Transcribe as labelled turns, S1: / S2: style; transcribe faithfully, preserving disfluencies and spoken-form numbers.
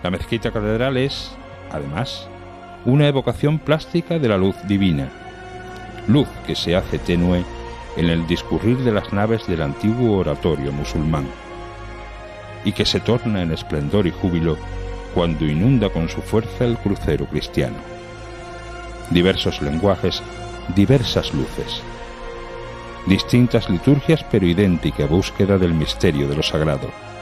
S1: La mezquita catedral es, además, una evocación plástica de la luz divina, luz que se hace tenue en el discurrir de las naves del antiguo oratorio musulmán, y que se torna en esplendor y júbilo cuando inunda con su fuerza el crucero cristiano. Diversos lenguajes, diversas luces. Distintas liturgias pero idéntica búsqueda del misterio de lo sagrado.